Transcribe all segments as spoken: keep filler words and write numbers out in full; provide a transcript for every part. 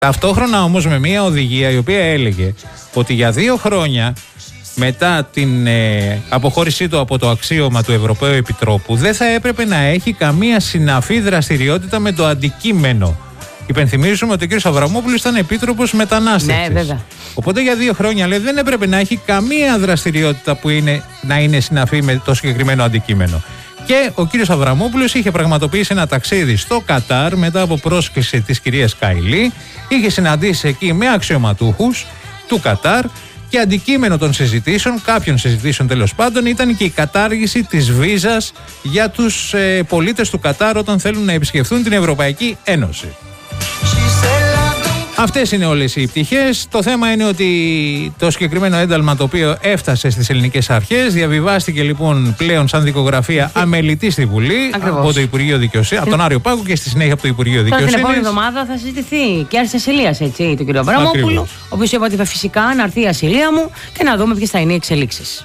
Ταυτόχρονα όμως με μια οδηγία η οποία έλεγε ότι για δύο χρόνια μετά την ε, αποχώρησή του από το αξίωμα του Ευρωπαίου Επιτρόπου δεν θα έπρεπε να έχει καμία συναφή δραστηριότητα με το αντικείμενο. Υπενθυμίζουμε ότι ο κ. Αβραμόπουλος ήταν επίτροπος μετανάστευσης. Ναι, βέβαια. Οπότε για δύο χρόνια λέει, δεν έπρεπε να έχει καμία δραστηριότητα που είναι, να είναι συναφή με το συγκεκριμένο αντικείμενο. Και ο κ. Αβραμόπουλος είχε πραγματοποιήσει ένα ταξίδι στο Κατάρ μετά από πρόσκληση της κυρίας Καηλή. Είχε συναντήσει εκεί με αξιωματούχους του Κατάρ και αντικείμενο των συζητήσεων, κάποιων συζητήσεων τέλος πάντων, ήταν και η κατάργηση της βίζας για τους ε, πολίτες του Κατάρ όταν θέλουν να επισκεφθούν την Ευρωπαϊκή Ένωση. Αυτές είναι όλες οι πτυχές. Το θέμα είναι ότι το συγκεκριμένο ένταλμα το οποίο έφτασε στις ελληνικές αρχές διαβιβάστηκε λοιπόν πλέον σαν δικογραφία αμελητή στη Βουλή. Ακριβώς. Από το Υπουργείο Δικαιοσύνης, από τον Άριο Πάγο και στη συνέχεια από το Υπουργείο Δικαιοσύνης. Την επόμενη εβδομάδα θα συζητηθεί και άρση ασυλίας, έτσι, του κ. Αβραμόπουλου, ο οποίος είπε ότι φυσικά να έρθει η ασυλία μου και να δούμε ποιες θα είναι οι εξελίξεις.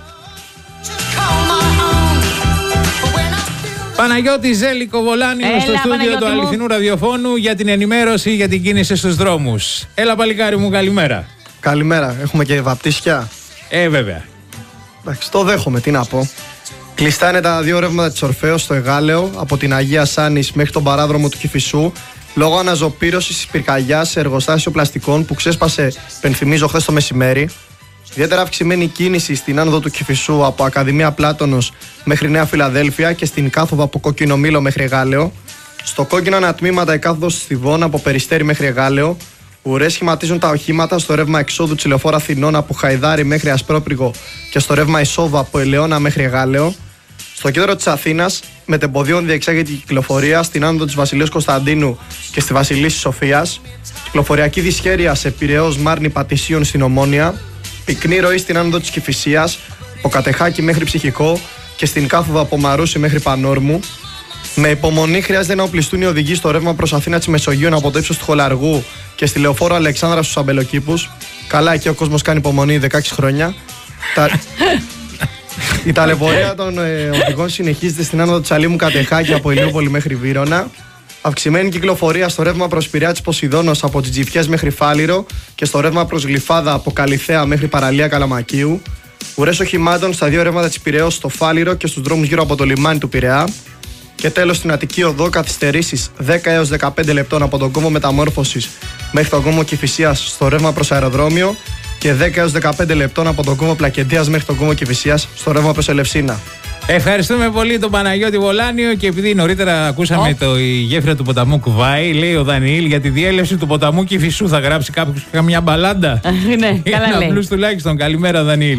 Παναγιώτη Ζέλικο Βολάνιο στο στούντιο του Αληθινού Ραδιοφώνου για την ενημέρωση για την κίνηση στους δρόμους. Έλα παλικάρι μου, καλημέρα. Καλημέρα, έχουμε και βαπτίσια. Ε, βέβαια. Εντάξει, το δέχομαι, τι να πω. Κλειστά είναι τα δύο ρεύματα της Ορφέως στο Εγάλεο, από την Αγία Σάνης μέχρι τον παράδρομο του Κηφισού, λόγω αναζωπήρωσης της πυρκαγιάς σε εργοστάσιο πλαστικών που ξέσπασε, πενθυμίζω, χθες το μεσημέρι. Ιδιαίτερα αυξημένη κίνηση στην άνοδο του Κηφισού από Ακαδημία Πλάτωνος μέχρι Νέα Φιλαδέλφια και στην κάθοδο από Κόκκινο Μήλο μέχρι Εγάλεο. Στο κόκκινο ανατμήματα η κάθοδος Στιβών από Περιστέρι μέχρι Εγάλεο. Ουρές σχηματίζουν τα οχήματα στο ρεύμα εξόδου της Λεωφόρου Αθηνών από Χαϊδάρι μέχρι Ασπρόπριγο και στο ρεύμα εισόδου από Ελαιώνα μέχρι Εγάλεο. Στο κέντρο της Αθήνας, μετεμποδίων διεξάγεται η κυκλοφορία στην άνοδο της Βασιλείου Κωνσταντίνου και στη Βασιλίσσης Σοφίας. Κυκλοφοριακή δυσχέρεια σε Πειραιώς Μάρνη Πατησίων στην Ομόνια. Πυκνή ροή στην άνοδο της Κηφισίας, από Κατεχάκη μέχρι Ψυχικό και στην κάθοδο από Μαρούσι μέχρι Πανόρμου. Με υπομονή χρειάζεται να οπλιστούν οι οδηγοί στο ρεύμα προς Αθήνα της Μεσογείου από το ύψος του Χολαργού και στη Λεωφόρο Αλεξάνδρα στους Αμπελοκήπους. Καλά, εκεί ο κόσμος κάνει υπομονή δεκαέξι χρόνια. Τα... Η ταλαιπωρία των ε, οδηγών συνεχίζεται στην άνοδο της Αλήμου Κατεχάκη από Ηλιούπολη μέχρι Βύρωνα. Αυξημένη κυκλοφορία στο ρεύμα προς Πειραιά της Ποσειδώνος από Τζιτζιφιές μέχρι Φάληρο και στο ρεύμα προς Γλυφάδα από Καλιθέα μέχρι Παραλία Καλαμακίου. Ουρές οχημάτων στα δύο ρεύματα της Πειραιώς στο Φάληρο και στους δρόμους γύρω από το λιμάνι του Πειραιά. Και τέλος στην Αττική Οδό καθυστερήσεις δέκα έως δεκαπέντε λεπτών από τον κόμβο Μεταμόρφωσης μέχρι τον κόμβο Κηφισίας στο ρεύμα προς αεροδρόμιο και δέκα έως δεκαπέντε λεπτών από τον κόμβο Πλακεντίας μέχρι τον κόμβο Κηφισίας στο ρεύμα προς Ελευσίνα. Ευχαριστούμε πολύ τον Παναγιώτη Βολάνιο και επειδή νωρίτερα ακούσαμε oh. το, η γέφυρα του ποταμού κουβάει, λέει ο Δανιήλ για τη διέλευση του ποταμού Κηφισού θα γράψει κάποιος καμιά μπαλάντα. Ναι, καλά λέει. Απλούς τουλάχιστον. Καλημέρα Δανιήλ.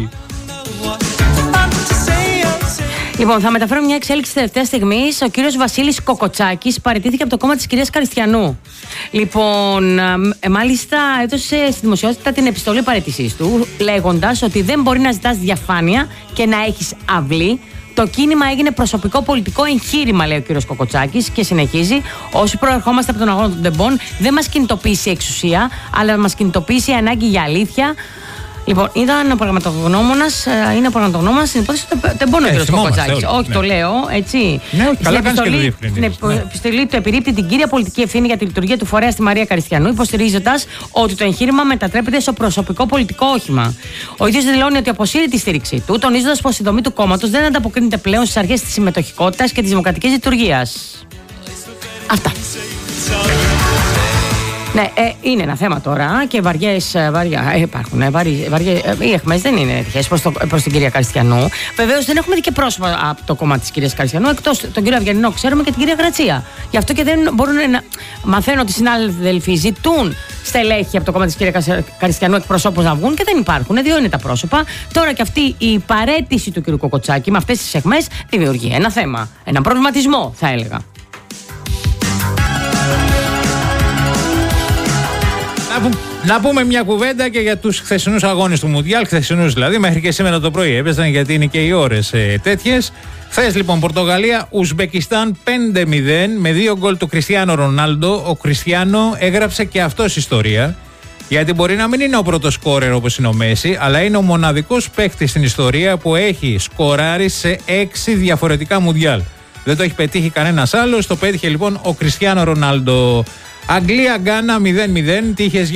Λοιπόν, θα μεταφέρω μια εξέλιξη τελευταία στιγμή. Ο κύριος Βασίλης Κοκοτσάκης παραιτήθηκε από το κόμμα της κυρίας Καριστιανού. Λοιπόν, ε, μάλιστα έδωσε στη δημοσιότητα την επιστολή παραιτησής του, λέγοντας ότι δεν μπορεί να ζητάς διαφάνεια και να έχεις αυλή. Το κίνημα έγινε προσωπικό πολιτικό εγχείρημα, λέει ο κύριος Κοκοτσάκης, και συνεχίζει. Όσοι προερχόμαστε από τον αγώνα των τεμπών, δεν μας κινητοποιήσει η εξουσία, αλλά μας κινητοποιήσει η ανάγκη για αλήθεια. Λοιπόν, ήταν ο πραγματογνώμονας, είναι ο πραγματογνώμονας στην υπόθεση του τεμπών ο κύριος Κοκοτσάκης. Όχι, ναι. Το λέω έτσι. Ναι, καλά κάνεις και το διευκρινίζεις. Στην επιστολή του επιρρύπτει την κύρια πολιτική ευθύνη για τη λειτουργία του φορέα στη Μαρία Καριστιανού, υποστηρίζοντας ότι το εγχείρημα μετατρέπεται σε προσωπικό πολιτικό όχημα. Ο ίδιος δηλώνει ότι αποσύρει τη στήριξή του, τονίζοντας πως η δομή του κόμματος δεν ανταποκρίνεται πλέον στις αρχές της συμμετοχικότητας και της δημοκρατικής λειτουργίας. Αυτά. Ναι, ε, είναι ένα θέμα τώρα και βαριές, βαριά, ε, υπάρχουν, ε, βαρύ, βαριές, ε, οι αιχμές δεν είναι τυχαίες προς, προς την κυρία Καριστιανού. Βεβαίως δεν έχουμε δει και πρόσωπα από το κόμμα της κυρίας Καριστιανού, εκτός τον κύριο Αυγερινό ξέρουμε και την κυρία Γρατσία. Γι' αυτό και δεν μπορούν να μαθαίνουν ότι οι συνάδελφοι ζητούν στελέχη από το κόμμα της κυρίας Καριστιανού εκπροσώπους να βγουν και δεν υπάρχουν, δύο είναι τα πρόσωπα. Τώρα και αυτή η παραίτηση του κυρίου Κοκοτσάκη με αυτές τις αιχμές δημιουργεί ένα θέμα, έναν προβληματισμό θα έλεγα. Να πούμε μια κουβέντα και για τους χθεσινούς αγώνες του Μουντιάλ, χθεσινούς δηλαδή, μέχρι και σήμερα το πρωί έπαιζαν γιατί είναι και οι ώρες ε, τέτοιες. Χθες λοιπόν Πορτογαλία, Ουσμπεκιστάν πέντε μηδέν με δύο γκολ του Κριστιάνο Ρονάλντο. Ο Κριστιάνο έγραψε και αυτός ιστορία, γιατί μπορεί να μην είναι ο πρώτος σκόρερ όπως είναι ο Μέση, αλλά είναι ο μοναδικός παίκτης στην ιστορία που έχει σκοράρει σε έξι διαφορετικά Μουντιάλ. Δεν το έχει πετύχει κανένας άλλος. Το πέτυχε λοιπόν ο Κριστιάνο Ρονάλντο. Αγγλία-Γκάνα μηδέν μηδέν. Τύχες